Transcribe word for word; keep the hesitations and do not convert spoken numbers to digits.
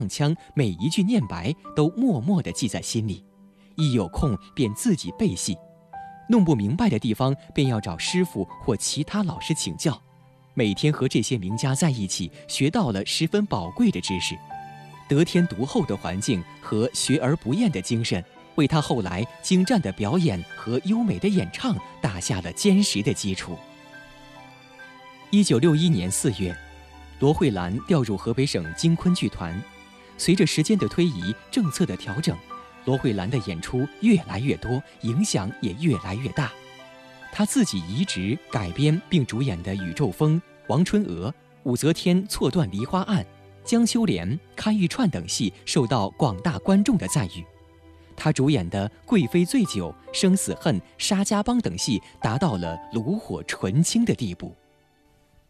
腔每一句念白都默默地记在心里，一有空便自己背戏，弄不明白的地方便要找师傅或其他老师请教。每天和这些名家在一起，学到了十分宝贵的知识。得天独厚的环境和学而不厌的精神，为他后来精湛的表演和优美的演唱打下了坚实的基础。一九六一年四月，罗慧兰调入河北省京昆剧团。随着时间的推移，政策的调整，罗慧兰的演出越来越多，影响也越来越大。她自己移植、改编并主演的《宇宙风》《王春娥》《武则天错断梨花案》《江秋莲》《看玉串》等戏受到广大观众的赞誉。她主演的《贵妃醉酒》《生死恨》《沙家浜》等戏达到了炉火纯青的地步。